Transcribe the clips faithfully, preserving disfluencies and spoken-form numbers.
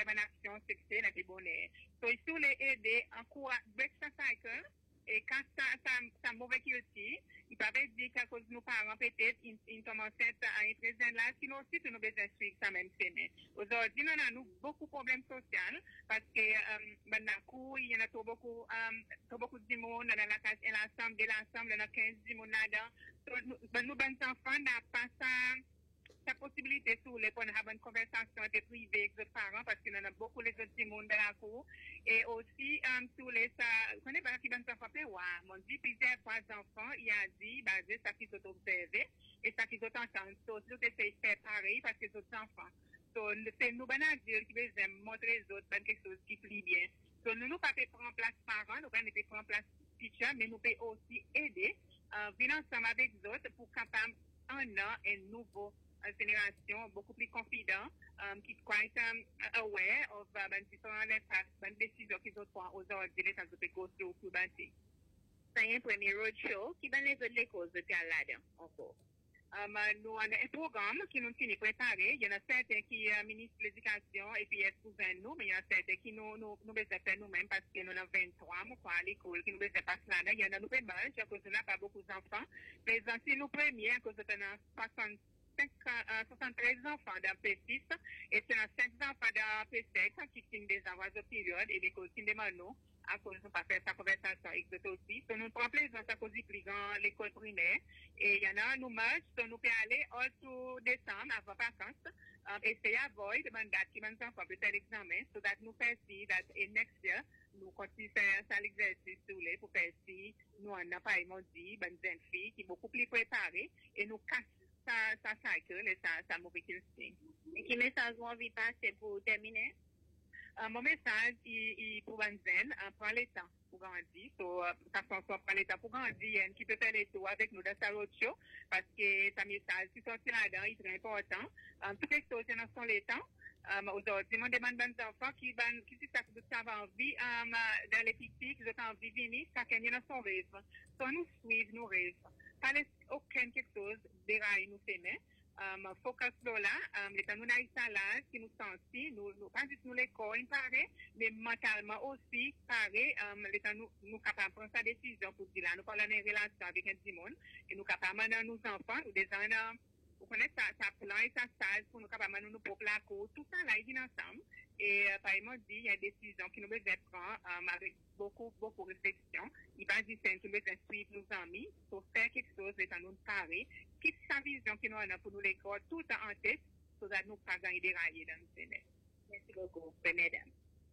une action succès dans les bonheurs. So, il faut les aider, encourager, break the cycle, et quand ça, ça, ça mauvais qu'il aussi, il peut pas dire qu'à cause de nos parents, peut-être, ils, ils commencent à être présents là, sinon aussi, nous besoin de suivre ça même semaine. Aujourd'hui, nous avons beaucoup de problèmes sociaux, parce que, euh, maintenant, il y en a trop beaucoup, euh, trop beaucoup de monde dans la classe, et l'ensemble, de l'ensemble, il y en a quinze monde là-dedans. So, nous, nous, ben, enfants, n'a pas ça, la possibilité sur les pour avoir une conversation privée avec les parents parce qu'il y en a beaucoup les autres monde dans la cour et aussi um, sur les ça connais pas qui ben enfants ouais mon dit plusieurs fois enfants il a dit basé ça qui sont observé et ça qui sont entendus so nous essayons de faire pareil parce que les autres enfants so c'est nous ben dire qui besoin montrer les autres ben quelque chose qui plaît bien so nous nous pas prendre place parents nous pas prendre place teacher mais nous peut aussi aider euh, venir ensemble avec les autres pour capable un an un nouveau génération beaucoup plus confident, um, qui est quite um, aware of uh, ben, différents impacts, ben, décisions qu'ils ont pris aujourd'hui, les gens qui go through pour bâtir. C'est un premier roadshow qui va les autres les causes de là-dedans, encore. Um, nous avons un programme qui nous finit préparé. Il y en a certains qui euh, ministre de l'éducation et puis est gouvernement nous, mais il y en a certains qui nous, nous, nous besoin faire nous-mêmes parce que nous avons vingt-trois, nous, quoi, à l'école, qui nous besoin passer là-dedans. Il y en a nous pas mal, à cause de là, pas beaucoup d'enfants. Mais si nous premiers, à cause de nous soixante soixante-treize enfants dans P six et c'est cinq enfants dans P sept qui signent des envois de période et des causes qui demandent nous à cause de ne pas faire sa conversation avec eux aussi. Donc, nous prenons plaisir à cause plus dans l'école primaire et il y en a, nous marchons, donc nous pouvons aller all to décembre avant vacances, um, essayer d'avoid une date qui va nous faire peut-être l'examen, so that nous faisons si, that in next year, nous continuons à faire ça l'exercice pour faire si, nous en avons pas dit, une jeune fille qui est beaucoup plus préparée et nous cassons ça, ça cycle et ça, ça mauvais qu'il signe. Et quel message vous envie de passer pour terminer? Uh, mon message, il, il pour une zen, uh, prend le temps pour grandir. So, uh, façon, soit prend le temps pour grandir, qui peut faire les tours avec nous dans sa roadshow, parce que sa message qui sorti là-dedans, il est très important. Um, toutes les choses, dans son le temps. Um, aujourd'hui, on demande aux enfants qui, ban, qui, si ça, ça va envie, um, dans les petits, qui ont envie de venir, chacun a son rêve. So, nous suivre nos rêves. Pas aucun quelque chose déraille nous fait mais um, focus là um, les nous naïs là qui nous sentit nous nous pas juste nous les corps pareil mais mentalement aussi pareil um, les nous nous capable prendre sa décision pour dire là nous parlons en relation avec un petit monde et nous capable dans nos enfants ou des gens vous connaissez ça ça plan et ça stage pour nous capable nous nous propre la cour tout ça là ils viennent ensemble et euh, par exemple dit il y a des décisions qui nous besoin prendre um, avec beaucoup, beaucoup de réflexion. Il va dire que nous devons suivre nos amis pour faire quelque chose et nous parler. Quelle est sa vision qui nous a pour nous l'école tout en tête pour que nous ne pas gagner des rails dans le Sénat. Merci beaucoup, mesdames.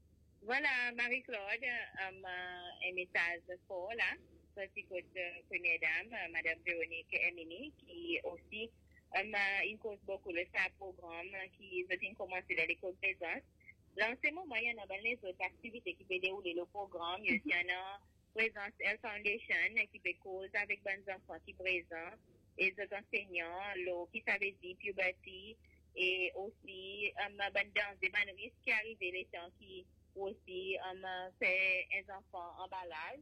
Voilà, Marie-Claude, um, un message fort là. Ça, c'est que première dame, Madame Véronique Emini, qui aussi um, il cause beaucoup le sa programme qui veut commencer dans l'école présence. Dans ce moment, il y en a les autres activités qui peuvent dérouler le programme. Il y en a Présence Health Foundation qui peut cause avec des enfants qui présents et des enseignants, l'eau qui savait dire puberty et aussi um, ben, dans des ben, risques qui arrivent les temps qui aussi um, fait un enfant emballage.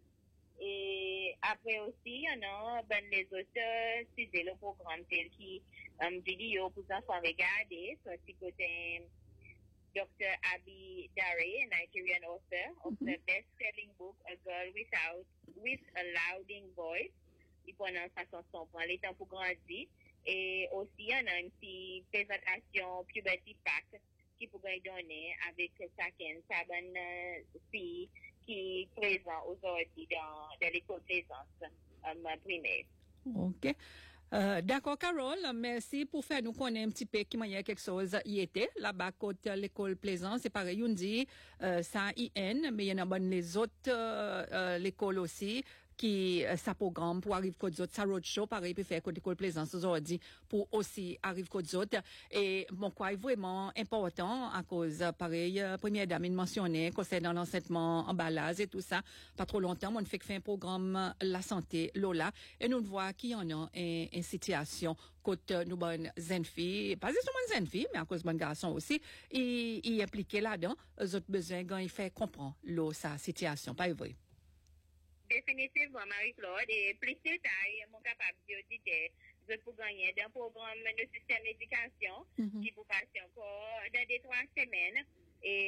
Et après aussi, il y en a ben, les autres, c'est le programme tel qui um, vidéo pour les enfants regarder, soit si côté Doctor Abby Dare, a Nigerian author of mm-hmm. the best-selling book A Girl Without with a Louding Voice. Il prononce façon son prend le temps pour grandir. Et aussi, il y en a une petite présentation Puberty Pack qui pourrait donner avec chacun sa bonne fille qui est présente aujourd'hui dans, dans l'école présence um, primaire. OK. Euh, d'accord, Carole, merci pour faire nous connaître un petit peu qui y a quelque chose y était là-bas côté l'école Plaisance. C'est pareil, on dit euh, ça I N, mais il y en a bon les autres euh, euh, l'école aussi qui euh, ça programme pour arriver côté autres ça roadshow pareil puis faire côté l'école Plaisance aujourd'hui pour aussi arriver côté autres et mon quoi est vraiment important à cause pareil euh, première dame il mentionnait concernant l'enseignement emballage et tout ça pas trop longtemps on fait que fait un programme la santé Lola et nous voit qu'il y en a un, une situation côté nous bonnes jeunes filles pas seulement jeunes filles mais à cause bonnes garçons aussi et y impliqué là-dedans eux autres besoin quand il fait comprendre l'eau sa situation pas vrai. Définitivement, Marie-Claude, et plus de détails, mon capable de dire que vous pouvez gagner d'un programme de système d'éducation mm-hmm. qui vous passe encore dans des trois semaines. Et